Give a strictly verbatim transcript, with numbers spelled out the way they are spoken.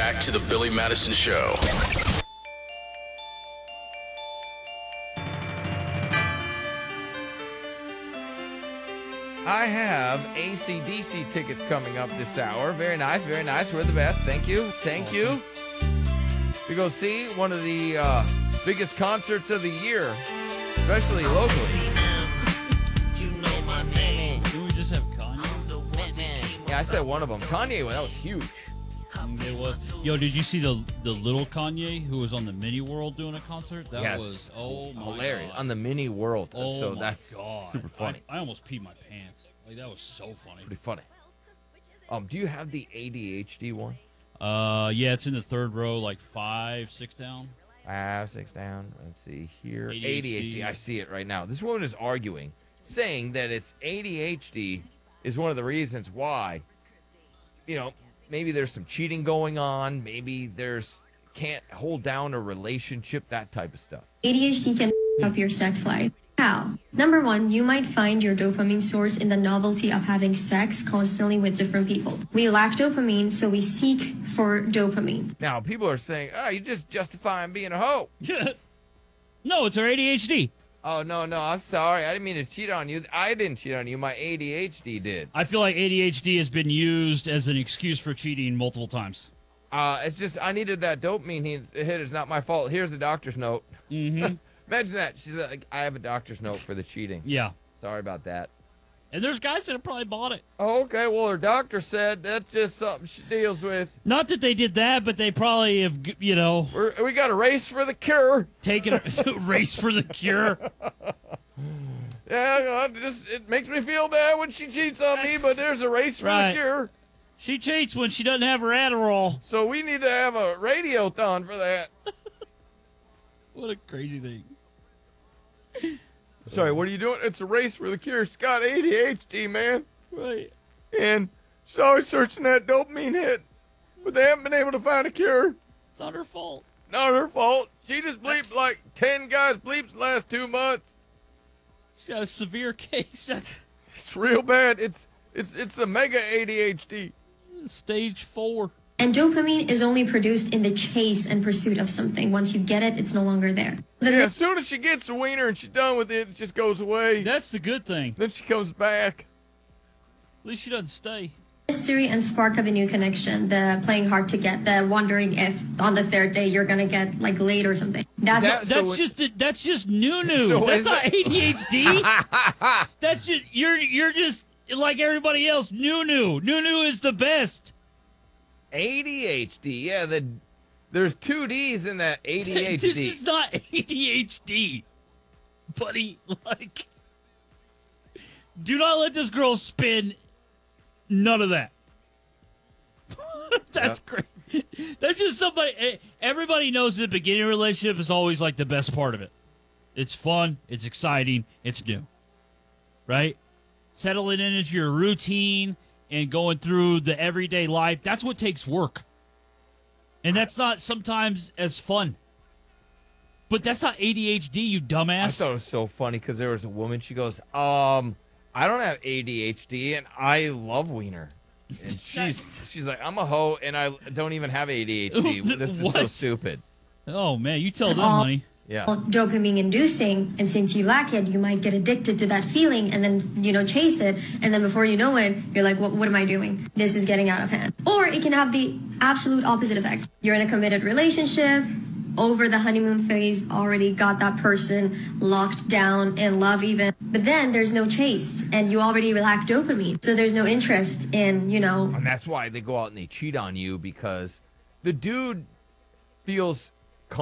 back to the Billy Madison Show. I have A C D C tickets coming up this hour. Very nice, very nice. We're the best. Thank you. Thank you. To go see one of the uh, biggest concerts of the year, especially locally. Did we just have Kanye? Yeah, I said one of them. Kanye, well, that was huge. It was. Yo, did you see the the little Kanye who was on the Mini World doing a concert? That Yes. was oh my Hilarious. God. On the Mini World. Oh so my that's God. super funny. I, I almost peed my pants. Like that was so funny. Pretty funny. Um, do you have the A D H D one? Uh, yeah, it's in the third row, like five, six down. Five, six down. Let's see here. A D H D. A D H D. I see it right now. This woman is arguing, saying that it's A D H D is one of the reasons why, you know, maybe there's some cheating going on. Maybe there's can't hold down a relationship, that type of stuff. A D H D can up your sex life. How? Number one, you might find your dopamine source in the novelty of having sex constantly with different people. We lack dopamine, so we seek for dopamine. Now, people are saying, oh, you're just justifying being a hoe. No, it's our A D H D. Oh, no, no, I'm sorry. I didn't mean to cheat on you. I didn't cheat on you. My A D H D did. I feel like A D H D has been used as an excuse for cheating multiple times. Uh, it's just, I needed that dopamine hit. It's not my fault. Here's the doctor's note. Mm-hmm. Imagine that. She's like, I have a doctor's note for the cheating. Yeah. Sorry about that. And there's guys that have probably bought it. Oh, okay. Well, her doctor said that's just something she deals with. Not that they did that, but they probably have, you know, We're, we got a race for the cure. taken a race for the cure. Yeah, I just it makes me feel bad when she cheats on me, but there's a race for Right. the cure. She cheats when she doesn't have her Adderall. So we need to have a radiothon for that. What a crazy thing. Sorry, what are you doing? It's a race for the cure. She's got A D H D, man. Right. And she's always searching that dopamine hit. But they haven't been able to find a cure. It's not her fault. It's not her fault. She just bleeped like ten guys bleeps the last two months. She's got a severe case. It's real bad. It's it's it's the mega A D H D. Stage four. And dopamine is only produced in the chase and pursuit of something. Once you get it, it's no longer there. The Yeah, as soon as she gets the wiener and she's done with it, it just goes away. That's the good thing. Then she comes back. At least she doesn't stay. mystery and spark of a new connection, the playing hard to get, the wondering if on the third day you're gonna get like laid or something. That's That- what, So That's it- just the, that's just new new. So that's is not it- A D H D. That's just you're you're just like everybody else. New new new new is the best. A D H D. Yeah, the there's two D's in that A D H D. This is not A D H D, buddy. Like, do not let this girl spin. None of that. That's great. That's just somebody. eh, Everybody knows the beginning of a relationship is always like the best part of it. It's fun. It's exciting. It's new. Right? Settling in into your routine and going through the everyday life. That's what takes work. And that's not sometimes as fun. But that's not A D H D, you I dumbass. thought it was so funny because there was a woman. She goes, "Um, I don't have A D H D, and I love wiener." And she's she's like, "I'm a hoe, and I don't even have A D H D. This is so What? stupid." Oh, man, you tell them, all- honey. Yeah. dopamine inducing, and since you lack it, you might get addicted to that feeling and then, you know, chase it, and then before you know it, you're like, what, what am I doing? This is getting out of hand. Or it can have the absolute opposite effect. You're in a committed relationship, over the honeymoon phase, already got that person locked down in love even, but then there's no chase, and you already lack dopamine, so there's no interest in, you know, And that's why they go out and they cheat on you, because the dude feels